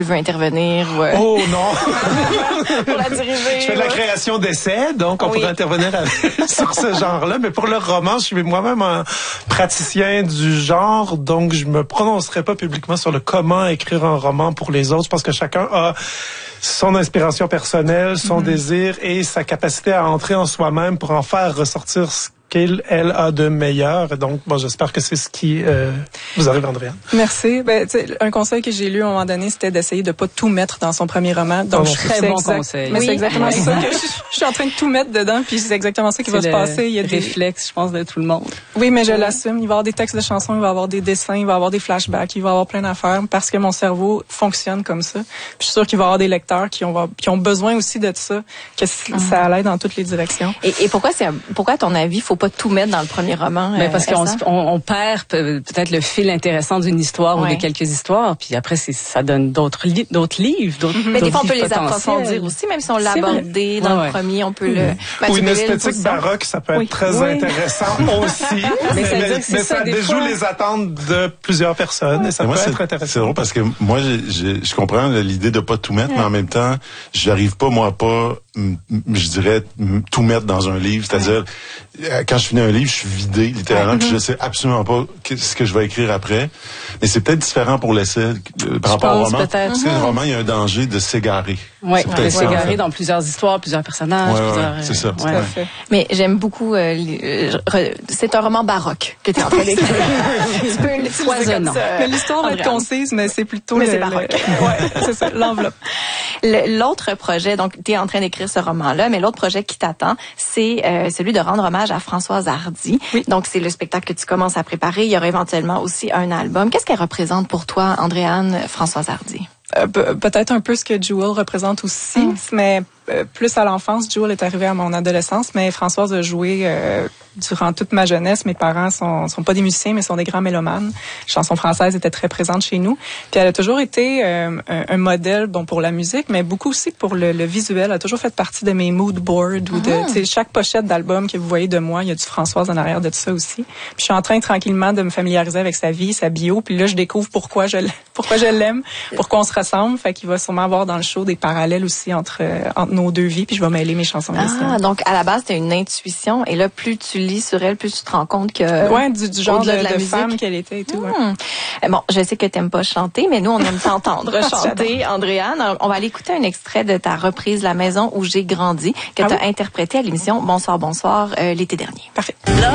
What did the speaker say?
veut intervenir ou Oh non! pour la diriger. Je fais de la création d'essais, donc on pourrait intervenir sur ce genre-là. Mais pour le roman, je suis moi-même un praticien du genre, donc je me prononcerai pas publiquement sur le comment écrire un roman pour les autres. Je pense que chacun a son inspiration personnelle, son désir et sa capacité à entrer en soi-même pour en faire ressortir ce qu'elle a de meilleur. Donc, bon, j'espère que c'est ce qui vous arrive, Andréane. Merci. Ben, un conseil que j'ai lu à un moment donné, c'était d'essayer de pas tout mettre dans son premier roman. Donc, très bon conseil. Mais c'est exactement ça que je suis en train de tout mettre dedans, puis c'est exactement ça qui va se passer. Il y a des réflexes, je pense, de tout le monde. Oui, mais je l'assume. Il va y avoir des textes de chansons, il va y avoir des dessins, il va y avoir des flashbacks, il va y avoir plein d'affaires parce que mon cerveau fonctionne comme ça. Puis je suis sûre qu'il va y avoir des lecteurs qui ont besoin aussi de ça, que ça aille dans toutes les directions. Et pourquoi à ton avis, faut pas tout mettre dans le premier roman? Mais parce qu'on perd peut-être le fil intéressant d'une histoire ou de quelques histoires, puis après ça donne d'autres livres, mais des fois on peut les approfondir aussi, même si on l'a abordé dans le premier, on peut le. Ou une esthétique baroque, ça peut être très intéressant aussi. mais ça déjoue les attentes de plusieurs personnes et ça peut être intéressant. C'est drôle parce que moi, je comprends l'idée de pas tout mettre, mais en même temps, j'arrive pas, moi, je dirais, tout mettre dans un livre. C'est-à-dire, quand je finis un livre, je suis vidé, littéralement, puis je sais absolument pas ce que je vais écrire après. Mais c'est peut-être différent pour l'essai par rapport au roman. Parce que le roman, il y a un danger de s'égarer. Oui, de s'égarer dans plusieurs histoires, plusieurs personnages. C'est ça. Tout à fait. Mais j'aime beaucoup, c'est un roman baroque que tu es en train d'écrire. Tu peux l'utiliser comme ça. Mais l'histoire va être concise, mais c'est plutôt c'est baroque. C'est ça, l'enveloppe. L'autre projet, donc tu es en train d'écrire ce roman-là, mais l'autre projet qui t'attend, c'est celui de rendre hommage à Françoise Hardy. Oui. Donc c'est le spectacle que tu commences à préparer. Il y aura éventuellement aussi un album. Qu'est-ce qu'elle représente pour toi, Andréane, Françoise Hardy? Peut-être un peu ce que Jewel représente aussi, mais plus à l'enfance. Jewel est arrivée à mon adolescence, mais Françoise a joué durant toute ma jeunesse. Mes parents sont pas des musiciens, mais sont des grands mélomanes. Les chansons françaises étaient très présentes chez nous. Puis elle a toujours été un modèle, pour la musique, mais beaucoup aussi pour le visuel. Elle a toujours fait partie de mes mood boards ou de chaque pochette d'album que vous voyez de moi, il y a du Françoise en arrière de tout ça aussi. Puis je suis en train tranquillement de me familiariser avec sa vie, sa bio. Puis là, je découvre pourquoi je l'aime, pourquoi on se ressemble. Fait qu'il va sûrement avoir dans le show des parallèles aussi entre nos deux vies. Puis je vais mêler mes chansons. Donc à la base, c'était une intuition. Et là, plus tu lis sur elle, plus tu te rends compte que du genre de femme qu'elle était et tout. Bon, je sais que t'aimes pas chanter, mais nous on aime t'entendre chanter, Andréane. Alors, on va aller écouter un extrait de ta reprise La maison où j'ai grandi que tu as interprété à l'émission Bonsoir l'été dernier. Parfait.